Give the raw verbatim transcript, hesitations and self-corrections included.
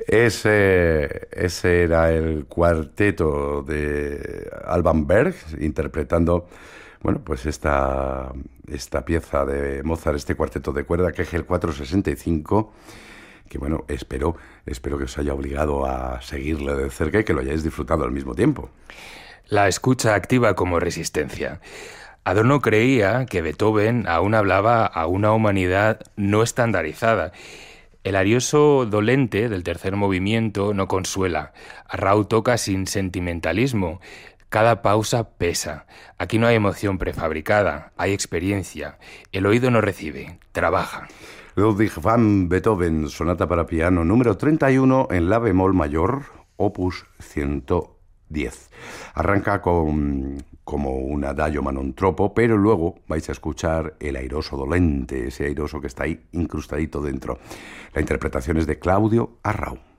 Ese, ese era el cuarteto de Alban Berg interpretando, bueno, pues esta, esta pieza de Mozart, este cuarteto de cuerda, que es el cuatrocientos sesenta y cinco, que bueno, espero, espero que os haya obligado a seguirle de cerca y que lo hayáis disfrutado al mismo tiempo. La escucha activa como resistencia. Adorno creía que Beethoven aún hablaba a una humanidad no estandarizada. El arioso dolente del tercer movimiento no consuela. Arrau toca sin sentimentalismo. Cada pausa pesa. Aquí no hay emoción prefabricada, hay experiencia. El oído no recibe, trabaja. Ludwig van Beethoven, sonata para piano número treinta y uno en la bemol mayor, opus ciento diez. Arranca con, como un adagio manontropo, pero luego vais a escuchar el airoso dolente, ese airoso que está ahí incrustadito dentro. La interpretación es de Claudio Arrau.